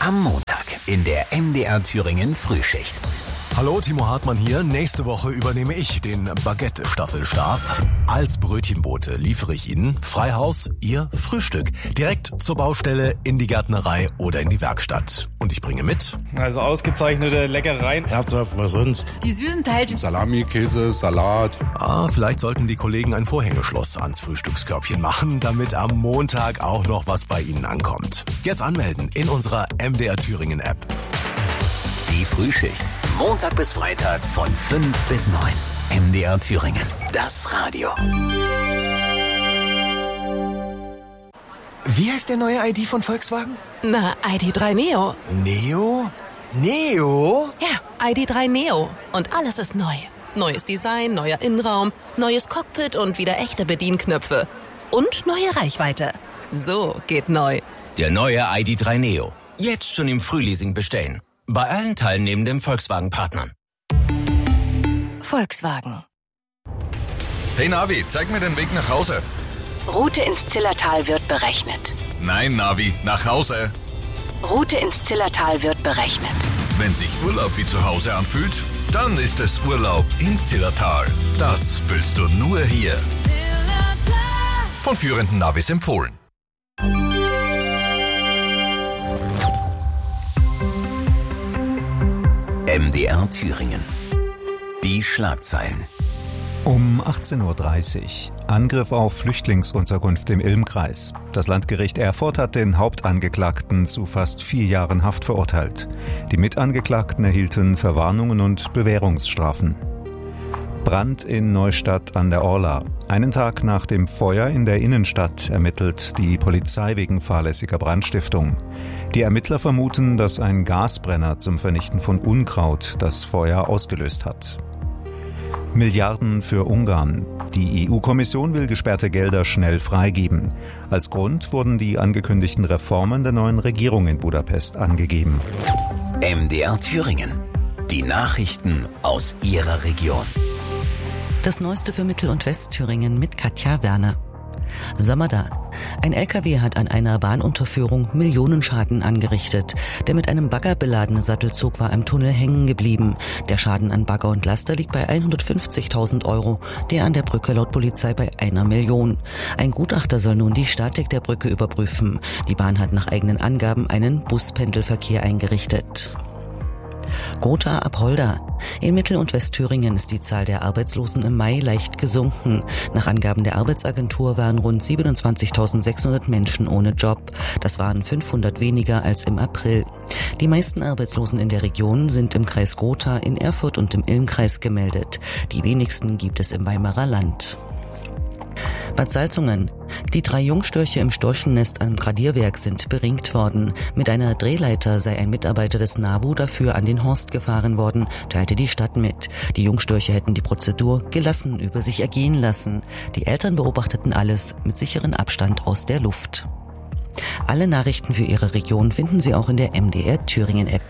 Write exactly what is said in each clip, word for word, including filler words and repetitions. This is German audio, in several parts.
Am Montag in der M D R Thüringen Frühschicht. Hallo, Timo Hartmann hier. Nächste Woche übernehme ich den Baguette-Staffelstab. Als Brötchenbote liefere ich Ihnen Freihaus, Ihr Frühstück. Direkt zur Baustelle, in die Gärtnerei oder in die Werkstatt. Und ich bringe mit. Also ausgezeichnete Leckereien. Herzhaft, was sonst? Die süßen Teilchen. Salami, Käse, Salat. Ah, vielleicht sollten die Kollegen ein Vorhängeschloss ans Frühstückskörbchen machen, damit am Montag auch noch was bei Ihnen ankommt. Jetzt anmelden in unserer M D R Thüringen App. Die Frühschicht. Montag bis Freitag von fünf bis neun. M D R Thüringen. Das Radio. Wie heißt der neue I D von Volkswagen? Na, I D drei Neo. Neo? Neo? Ja, I D drei Neo. Und alles ist neu. Neues Design, neuer Innenraum, neues Cockpit und wieder echte Bedienknöpfe. Und neue Reichweite. So geht neu. Der neue I D drei Neo. Jetzt schon im Frühleasing bestellen. Bei allen teilnehmenden Volkswagen-Partnern. Volkswagen. Hey Navi, zeig mir den Weg nach Hause. Route ins Zillertal wird berechnet. Nein, Navi, nach Hause. Route ins Zillertal wird berechnet. Wenn sich Urlaub wie zu Hause anfühlt, dann ist es Urlaub im Zillertal. Das fühlst du nur hier. Von führenden Navis empfohlen. M D R Thüringen. Die Schlagzeilen. Um achtzehn Uhr dreißig. Angriff auf Flüchtlingsunterkunft im Ilmkreis. Das Landgericht Erfurt hat den Hauptangeklagten zu fast vier Jahren Haft verurteilt. Die Mitangeklagten erhielten Verwarnungen und Bewährungsstrafen. Brand in Neustadt an der Orla. Einen Tag nach dem Feuer in der Innenstadt ermittelt die Polizei wegen fahrlässiger Brandstiftung. Die Ermittler vermuten, dass ein Gasbrenner zum Vernichten von Unkraut das Feuer ausgelöst hat. Milliarden für Ungarn. Die E U-Kommission will gesperrte Gelder schnell freigeben. Als Grund wurden die angekündigten Reformen der neuen Regierung in Budapest angegeben. M D R Thüringen. Die Nachrichten aus Ihrer Region. Das Neueste für Mittel- und Westthüringen mit Katja Werner. Sommerda. Ein L K W hat an einer Bahnunterführung Millionenschaden angerichtet. Der mit einem Bagger beladene Sattelzug war im Tunnel hängen geblieben. Der Schaden an Bagger und Laster liegt bei hundertfünfzigtausend Euro, der an der Brücke laut Polizei bei einer Million. Ein Gutachter soll nun die Statik der Brücke überprüfen. Die Bahn hat nach eigenen Angaben einen Buspendelverkehr eingerichtet. Gotha-Apolda. In Mittel- und Westthüringen ist die Zahl der Arbeitslosen im Mai leicht gesunken. Nach Angaben der Arbeitsagentur waren rund siebenundzwanzigtausendsechshundert Menschen ohne Job. Das waren fünfhundert weniger als im April. Die meisten Arbeitslosen in der Region sind im Kreis Gotha, in Erfurt und im Ilmkreis gemeldet. Die wenigsten gibt es im Weimarer Land. Bad Salzungen. Die drei Jungstörche im Storchennest am Gradierwerk sind beringt worden. Mit einer Drehleiter sei ein Mitarbeiter des NABU dafür an den Horst gefahren worden, teilte die Stadt mit. Die Jungstörche hätten die Prozedur gelassen über sich ergehen lassen. Die Eltern beobachteten alles mit sicherem Abstand aus der Luft. Alle Nachrichten für Ihre Region finden Sie auch in der M D R Thüringen App.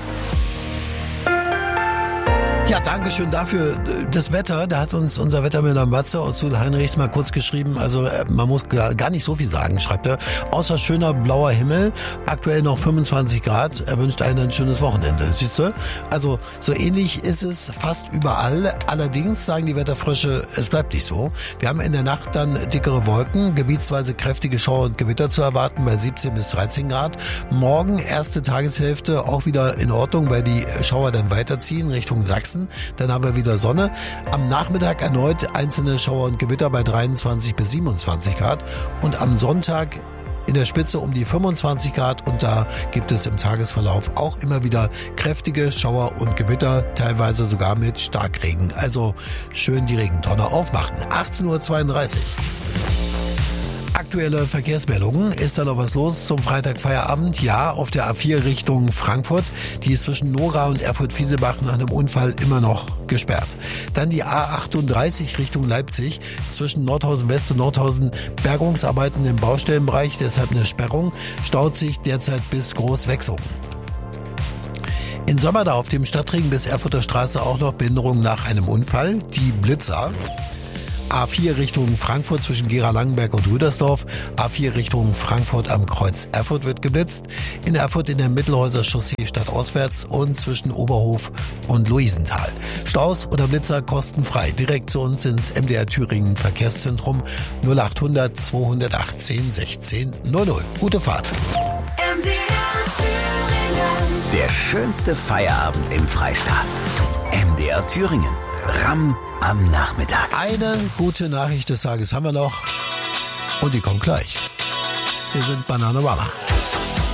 Ja, danke schön dafür. Das Wetter, da hat uns unser Wettermelder Matze aus Sul-Heinrichs mal kurz geschrieben, also man muss gar nicht so viel sagen, schreibt er. Außer schöner blauer Himmel, aktuell noch fünfundzwanzig Grad, er wünscht einen ein schönes Wochenende. Siehst du? Also so ähnlich ist es fast überall. Allerdings sagen die Wetterfrösche, es bleibt nicht so. Wir haben in der Nacht dann dickere Wolken, gebietsweise kräftige Schauer und Gewitter zu erwarten bei siebzehn bis dreizehn Grad. Morgen, erste Tageshälfte, auch wieder in Ordnung, weil die Schauer dann weiterziehen Richtung Sachsen. Dann haben wir wieder Sonne. Am Nachmittag erneut einzelne Schauer und Gewitter bei dreiundzwanzig bis siebenundzwanzig Grad. Und am Sonntag in der Spitze um die fünfundzwanzig Grad. Und da gibt es im Tagesverlauf auch immer wieder kräftige Schauer und Gewitter, teilweise sogar mit Starkregen. Also schön die Regentonne aufmachen. achtzehn Uhr zweiunddreißig. Aktuelle Verkehrsmeldungen. Ist da noch was los zum Freitagfeierabend? Ja, auf der A vier Richtung Frankfurt. Die ist zwischen Nora und Erfurt-Fiesebach nach einem Unfall immer noch gesperrt. Dann die A achtunddreißig Richtung Leipzig. Zwischen Nordhausen West und Nordhausen Bergungsarbeiten im Baustellenbereich. Deshalb eine Sperrung. Staut sich derzeit bis Großwechsungen. In Sommerda auf dem Stadtring bis Erfurter Straße auch noch Behinderung nach einem Unfall. Die Blitzer. A vier Richtung Frankfurt zwischen Gera-Langenberg und Rüdersdorf. A vier Richtung Frankfurt am Kreuz Erfurt wird geblitzt. In Erfurt in der Mittelhäuser Chaussee stadtauswärts und zwischen Oberhof und Luisenthal. Staus oder Blitzer kostenfrei. Direkt zu uns ins M D R Thüringen Verkehrszentrum null achthundert zweihundertachtzehn sechzehn null null. Gute Fahrt. M D R Thüringen. Der schönste Feierabend im Freistaat. M D R Thüringen. Ramm am Nachmittag. Eine gute Nachricht des Tages haben wir noch. Und die kommt gleich. Wir sind Bananarama.